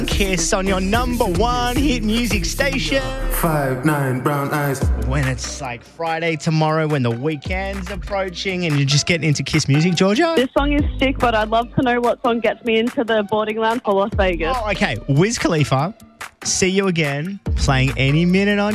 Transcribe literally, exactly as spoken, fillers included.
Kiss on your number one hit music station. Five, nine, brown eyes. When it's like Friday tomorrow, when the weekend's approaching and you're just getting into Kiss music, Georgia? This song is sick, but I'd love to know what song gets me into the boarding lounge for Las Vegas. Oh, okay. Wiz Khalifa, See You Again, playing any minute on